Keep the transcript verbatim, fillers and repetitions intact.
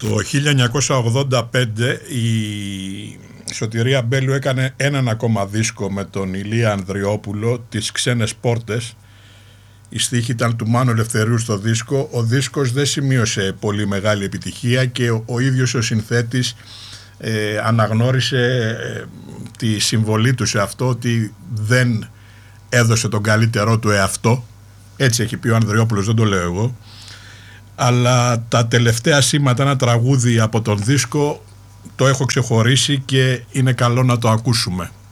Το χίλια εννιακόσια ογδόντα πέντε η Σωτηρία Μπέλου έκανε έναν ακόμα δίσκο με τον Ηλία Ανδριόπουλο, τις Ξένες Πόρτες. Η στίχη ήταν του Μάνου Ελευθερίου στο δίσκο. Ο δίσκος δεν σημείωσε πολύ μεγάλη επιτυχία και ο, ο ίδιος ο συνθέτης ε, αναγνώρισε ε, τη συμβολή του σε αυτό, ότι δεν έδωσε τον καλύτερό του εαυτό. Έτσι έχει πει ο Ανδριόπουλος, δεν το λέω εγώ. Αλλά τα τελευταία σήματα, ένα τραγούδι από τον δίσκο, το έχω ξεχωρίσει και είναι καλό να το ακούσουμε.